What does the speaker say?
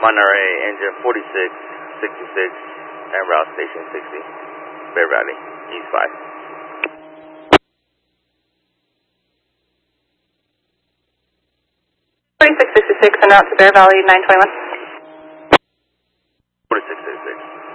Monterey, engine 4666, en route station 60, Bear Valley, East 5. 4666 en route to Bear Valley 921.